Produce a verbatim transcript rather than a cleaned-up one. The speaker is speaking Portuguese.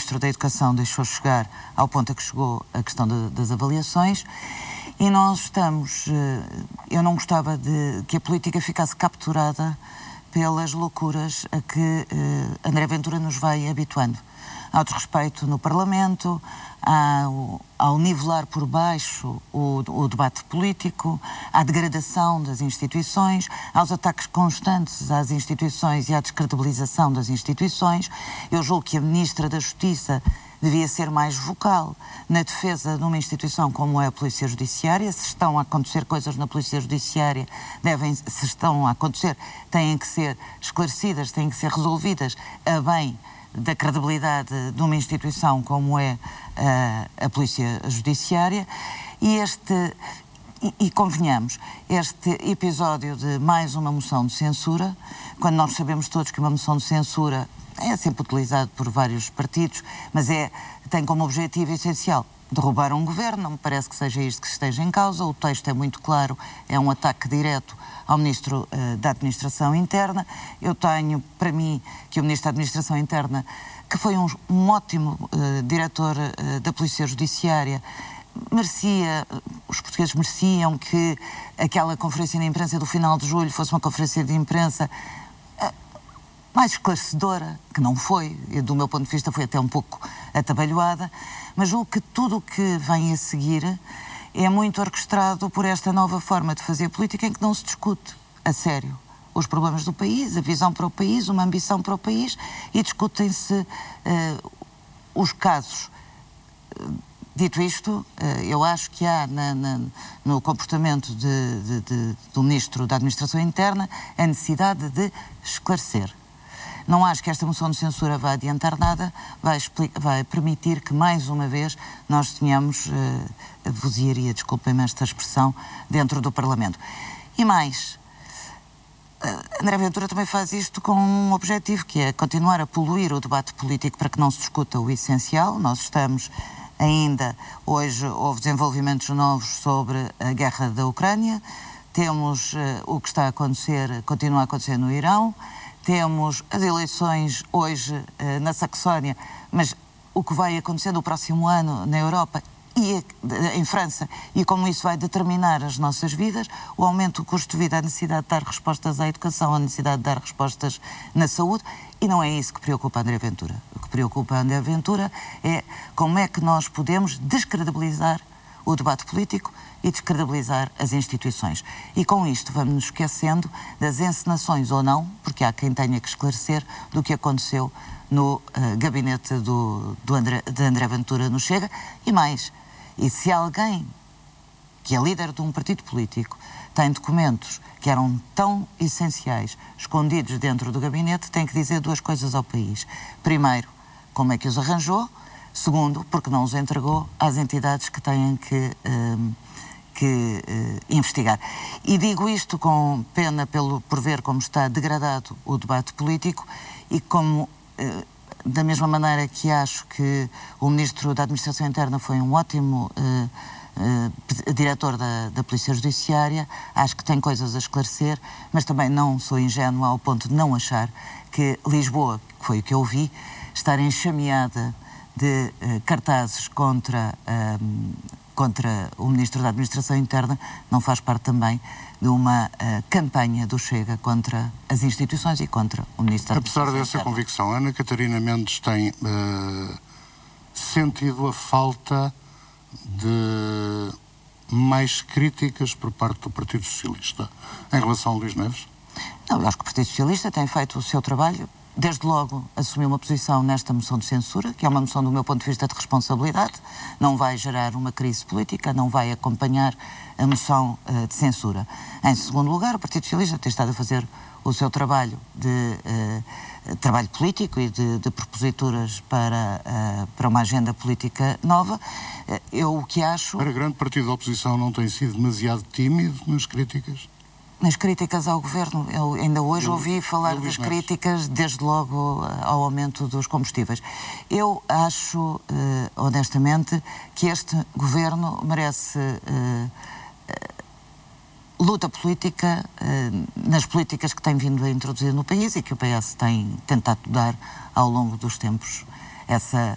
Ministro da Educação deixou chegar ao ponto a que chegou a questão de, das avaliações, e nós estamos... Eu não gostava de que a política ficasse capturada pelas loucuras a que André Ventura nos vai habituando. Ao desrespeito no Parlamento, ao, ao nivelar por baixo o, o debate político, à degradação das instituições, aos ataques constantes às instituições e à descredibilização das instituições. Eu julgo que a Ministra da Justiça devia ser mais vocal na defesa de uma instituição como é a Polícia Judiciária. Se estão a acontecer coisas na Polícia Judiciária, devem, se estão a acontecer, têm que ser esclarecidas, têm que ser resolvidas a bem da credibilidade de uma instituição como é uh, a Polícia Judiciária. E este, e, e convenhamos, este episódio de mais uma moção de censura, quando nós sabemos todos que uma moção de censura é sempre utilizado por vários partidos, mas é, tem como objetivo essencial derrubar um governo. Não me parece que seja isto que esteja em causa. O texto é muito claro, é um ataque direto ao Ministro uh, da Administração Interna. Eu tenho para mim que o Ministro da Administração Interna, que foi um, um ótimo uh, diretor uh, da Polícia Judiciária, merecia, os portugueses mereciam que aquela conferência de imprensa do final de julho fosse uma conferência de imprensa uh, mais esclarecedora, que não foi, e do meu ponto de vista foi até um pouco atabalhoada, mas julgo que tudo o que vem a seguir é muito orquestrado por esta nova forma de fazer política em que não se discute a sério os problemas do país, a visão para o país, uma ambição para o país, e discutem-se uh, os casos. Dito isto, uh, eu acho que há na, na, no comportamento de, de, de, do Ministro da Administração Interna a necessidade de esclarecer. Não acho que esta moção de censura vá adiantar nada, vai, vai permitir que, mais uma vez, nós tenhamos uh, a vozearia, desculpem-me esta expressão, dentro do Parlamento. E mais, uh, André Ventura também faz isto com um objetivo, que é continuar a poluir o debate político para que não se discuta o essencial. Nós estamos ainda, hoje houve desenvolvimentos novos sobre a guerra da Ucrânia, temos uh, o que está a acontecer, continua a acontecer no Irão. Temos as eleições hoje uh, na Saxónia, mas o que vai acontecer no próximo ano na Europa e em França, e como isso vai determinar as nossas vidas, o aumento do custo de vida, a necessidade de dar respostas à educação, a necessidade de dar respostas na saúde, e não é isso que preocupa André Ventura. O que preocupa André Ventura é como é que nós podemos descredibilizar o debate político e descredibilizar as instituições. E com isto vamos nos esquecendo das encenações ou não, porque há quem tenha que esclarecer, do que aconteceu no uh, gabinete do, do André, de André Ventura no Chega. E mais, e se alguém que é líder de um partido político tem documentos que eram tão essenciais escondidos dentro do gabinete, tem que dizer duas coisas ao país. Primeiro, como é que os arranjou? Segundo, porque não os entregou às entidades que têm que, um, que uh, investigar. E digo isto com pena pelo, por ver como está degradado o debate político e como, uh, da mesma maneira que acho que o Ministro da Administração Interna foi um ótimo uh, uh, diretor da, da Polícia Judiciária, acho que tem coisas a esclarecer, mas também não sou ingênua ao ponto de não achar que Lisboa, que foi o que eu vi, estar enxameada de uh, cartazes contra, um, contra o Ministro da Administração Interna, não faz parte também de uma uh, campanha do Chega contra as instituições e contra o Ministro da Administração Interna. Apesar dessa convicção, Ana Catarina Mendes tem uh, sentido a falta de mais críticas por parte do Partido Socialista em relação a Luís Neves? Não, eu acho que o Partido Socialista tem feito o seu trabalho. Desde logo assumiu uma posição nesta moção de censura, que é uma moção do meu ponto de vista de responsabilidade, não vai gerar uma crise política, não vai acompanhar a moção uh, de censura. Em segundo lugar, o Partido Socialista tem estado a fazer o seu trabalho de uh, trabalho político e de, de proposituras para, uh, para uma agenda política nova. Uh, eu o que acho... Para grande partido da oposição não tem sido demasiado tímido nas críticas? Nas críticas ao governo, eu ainda hoje eu, ouvi falar eu, das críticas, desde logo ao aumento dos combustíveis. Eu acho, uh, honestamente, que este governo merece uh, uh, luta política uh, nas políticas que tem vindo a introduzir no país e que o P S tem tentado dar ao longo dos tempos essa